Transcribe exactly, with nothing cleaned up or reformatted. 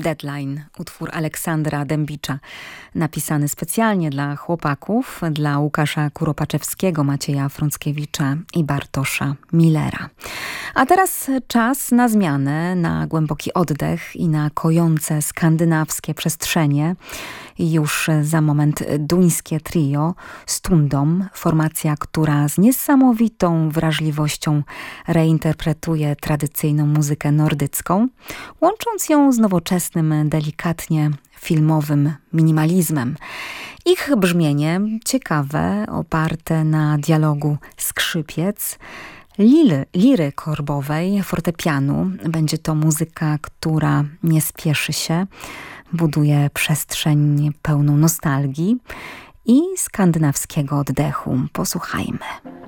Deadline, utwór Aleksandra Dębicza, napisany specjalnie dla chłopaków, dla Łukasza Kuropaczewskiego, Macieja Frąckiewicza i Bartosza Millera. A teraz czas na zmianę, na głęboki oddech i na kojące skandynawskie przestrzenie. Już za moment duńskie trio Stundom, formacja, która z niesamowitą wrażliwością reinterpretuje tradycyjną muzykę nordycką, łącząc ją z nowoczesnym, delikatnie filmowym minimalizmem. Ich brzmienie ciekawe, oparte na dialogu skrzypiec, liry, liry korbowej, fortepianu. Będzie to muzyka, która nie spieszy się, buduje przestrzeń pełną nostalgii i skandynawskiego oddechu. Posłuchajmy.